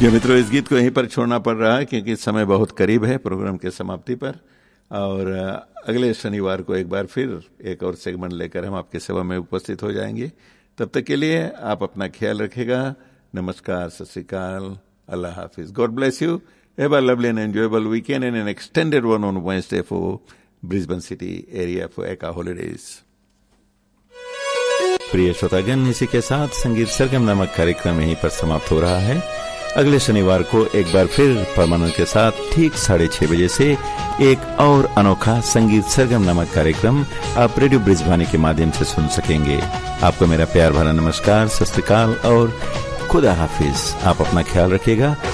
जी मित्रों, इस गीत को यहीं पर छोड़ना पड़ रहा है क्योंकि समय बहुत करीब है प्रोग्राम के समाप्ति पर। और अगले शनिवार को एक बार फिर एक और सेगमेंट लेकर हम आपकी सेवा में उपस्थित हो जाएंगे। तब तक के लिए आप अपना ख्याल रखिएगा। नमस्कार, सत श्री अकाल, अल्लाह हाफिज। God bless you. Have a lovely and enjoyable weekend and N extended one on Wednesday for Brisbane city area for एका हॉलिडेज। प्रिय श्रोतागण, इसी के साथ संगीत सरगम नामक कार्यक्रम यहीं पर समाप्त हो रहा है। अगले शनिवार को एक बार फिर परमानंद के साथ ठीक 6:30 बजे से एक और अनोखा संगीत सरगम नामक कार्यक्रम आप रेडियो ब्रिजवानी के माध्यम से सुन सकेंगे। आपको मेरा प्यार भरा नमस्कार, सत श्री अकाल और खुदा हाफिज। आप अपना ख्याल रखिएगा।